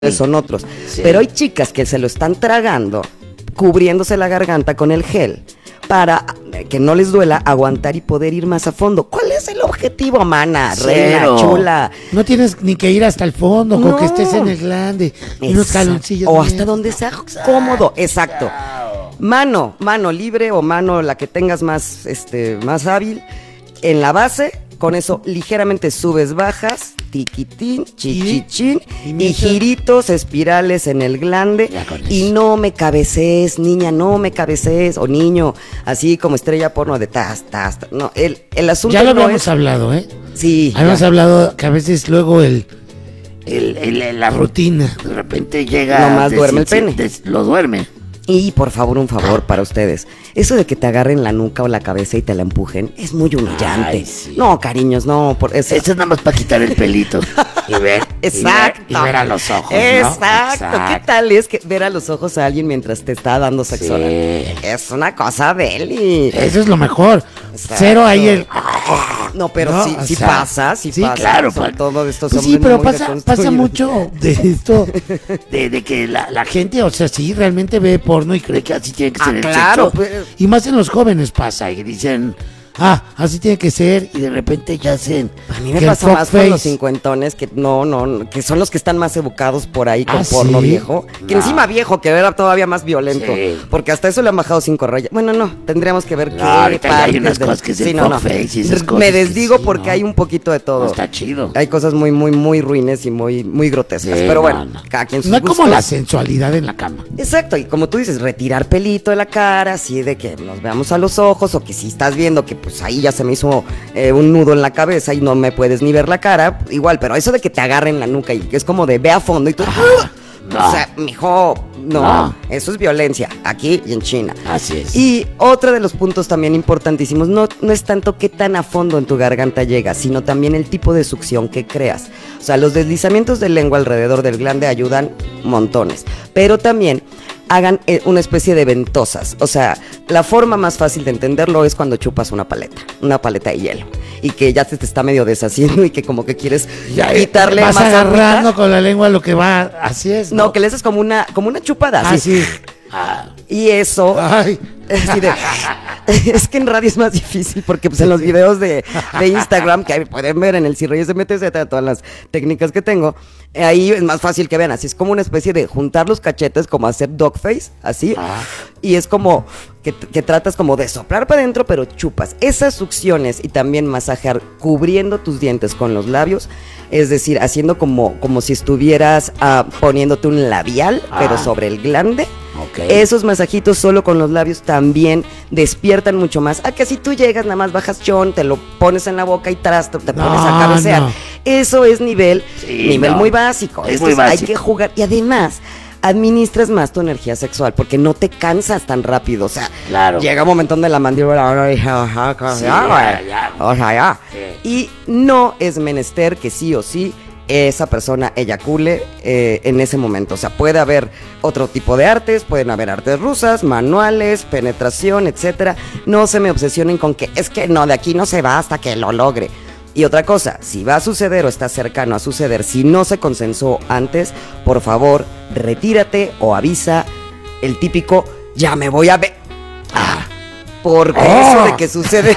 son otros. Sí. Pero hay chicas que se lo están tragando, cubriéndose la garganta con el gel, para que no les duela aguantar y poder ir más a fondo. ¿Cuál es el objetivo, mana? Reina, Cero. chula. No tienes ni que ir hasta el fondo, con No. que estés en el glande, y unos caloncillos. O bien. hasta donde sea cómodo. Exacto. Mano libre o mano la que tengas más, más hábil. En la base, con eso ligeramente subes, bajas, tiquitín, chichichín, Y y mientras- giritos, espirales en el glande. Ya con Y eso. no me cabecees, niña, no me cabecees, o niño, así como estrella porno de tas. No, el asunto Ya lo no habíamos es... hablado, ¿eh? Sí, Habíamos ya. hablado que a veces luego La rutina, de repente llega. Nomás duerme el pene. Lo duerme. Y por favor, un favor para ustedes. Eso de que te agarren la nuca o la cabeza y te la empujen es muy humillante. Ay, sí. No, cariños, no. Eso es nada más para quitar el pelito. Y ver. Exacto. Y ver a los ojos. ¿no? Exacto. ¿Qué tal es que ver a los ojos a alguien mientras te está dando sexo Sí. oral? Es una cosa deli. Eso es lo mejor. Exacto. Cero ahí el... No, pero No, sí, o sí sea, pasa, sí sí, pasa. claro, Sobre pa- todo de estos Pues sí, hombres pero muy pasa deconstruidos. mucho de esto. De que la gente, o sea, sí, realmente ve porno y cree que así tiene que ser el claro, sexo. pues. Y más en los jóvenes pasa. Pasa y dicen, Así tiene que ser. y de repente ya hacen. A mí me que el pasa más con fuckface. los cincuentones que no, que son los que están más educados por ahí con ¿Ah, porno sí? viejo. Que No. encima viejo, que era todavía más violento. Sí. Porque hasta eso le han bajado 5 rayas. Bueno, no, tendríamos que ver No, qué ahorita ya hay partes unas del- cosas que es el Sí, no. fuckface y esas cosas Me que desdigo sí, porque ¿no? hay un poquito de todo. No está chido. Hay cosas muy, muy, muy ruines y muy, muy grotescas. Sí, Pero bueno, no. cada quien sus No es como gustos. la sensualidad en la cama. Exacto, y como tú dices, retirar pelito de la cara, así de que nos veamos a los ojos, o que si estás viendo que pues ahí ya se me hizo un nudo en la cabeza y no me puedes ni ver la cara, igual, pero eso de que te agarren la nuca y que es como de ve a fondo y tú... no. O sea, mijo, no, No. eso es violencia, aquí y en China. Así es. Y otro de los puntos también importantísimos, no es tanto qué tan a fondo en tu garganta llegas, sino también el tipo de succión que creas. O sea, los deslizamientos de lengua alrededor del glande ayudan montones, pero también hagan una especie de ventosas. O sea, la forma más fácil de entenderlo es cuando chupas una paleta de hielo, y que ya te está medio deshaciendo y que como que quieres quitarle vas más agarrando agüita. con la lengua lo que va. Así es. No, que le haces como una chupada. Así. Así. Y eso... Ay. así de- es que en radio es más difícil porque pues en los videos de Instagram que ahí pueden ver en el Cirreyes MTZ, todas las técnicas que tengo, ahí es más fácil que vean. Así es como una especie de juntar los cachetes, como hacer dogface, así. Y es como que tratas como de soplar para adentro, pero chupas. Esas succiones y también masajear cubriendo tus dientes con los labios, es decir, haciendo como si estuvieras poniéndote un labial, pero sobre el glande. Ok. Esos masajitos solo con los labios también despiertan mucho más. A que si tú llegas, nada más bajas chon, te lo pones en la boca y te pones a cabecear. no. Eso es nivel no. muy básico. Es Esto muy Hay básico. que jugar. Y además, administras más tu energía sexual porque no te cansas tan rápido. O sea, Claro. llega un momento donde la mandíbula... Sí, ya. O sea, ya. Sí. Y no es menester que sí o sí esa persona eyacule en ese momento. O sea, puede haber otro tipo de artes, pueden haber artes rusas, manuales, penetración, etcétera. No se me obsesionen con que es que no, de aquí no se va hasta que lo logre. Y otra cosa, si va a suceder o está cercano a suceder, si no se consensuó antes, por favor, retírate o avisa el típico, ya me voy a ver. Porque eso de que sucede...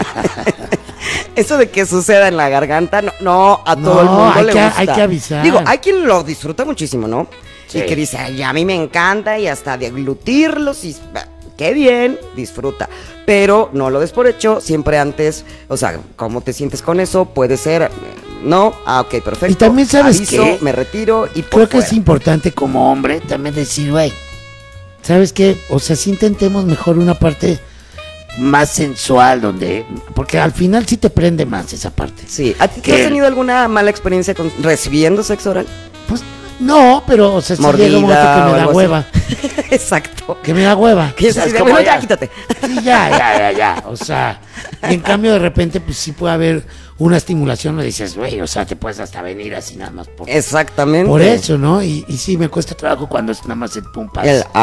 Eso de que suceda en la garganta, no a todo el mundo hay le que- gusta. hay que avisar. Digo, hay quien lo disfruta muchísimo, ¿no? Sí. Y que dice, ay, a mí me encanta y hasta deglutirlos y... Qué bien, disfruta. Pero no lo des por hecho, siempre antes, o sea, ¿cómo te sientes con eso? Puede ser, no, ok, perfecto. Y también, ¿sabes aviso, qué? me retiro y por Creo que es fuera. importante Como hombre, también decir, güey, ¿Sabes qué? O sea, sí intentemos mejor una parte, más sensual, donde. porque al final sí te prende más esa parte. Sí, ¿a ti ¿Qué? has tenido alguna mala experiencia con recibiendo sexo oral? Pues no, pero o sea, sí llega un momento Mordida que me o da algo así. hueva. Exacto. Que me da hueva. Que es ¿Sabes así de, cómo bueno, ya? ya, quítate. Sí, ya. O sea, Y en cambio, de repente, pues sí puede haber una estimulación, lo dices, güey, o sea, te puedes hasta venir así nada más Exactamente. por eso, ¿no? Y sí, me cuesta trabajo cuando es nada más el pumpas.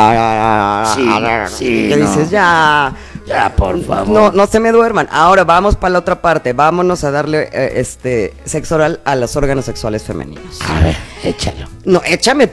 Sí, que no. dices, ya, por favor. no se me duerman. Ahora vamos para la otra parte. Vámonos a darle sexo oral a los órganos sexuales femeninos. A ver, échalo. No, échame